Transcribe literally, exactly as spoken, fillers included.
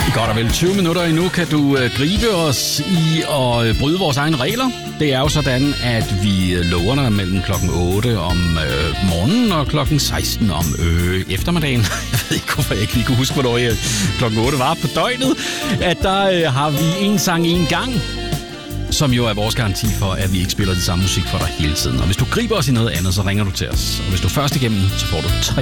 Godt og vel tyve minutter endnu kan du øh, gribe os i at øh, bryde vores egne regler. Det er jo sådan, at vi lover dig mellem klokken otte om øh, morgenen og klokken seksten om øh, eftermiddagen. Jeg ved ikke, hvorfor jeg ikke lige kunne huske, hvornår jeg, klokken otte var på døgnet. At der øh, har vi en sang en gang, som jo er vores garanti for, at vi ikke spiller det samme musik for dig hele tiden. Og hvis du griber os i noget andet, så ringer du til os. Og hvis du er først igennem, så får du tre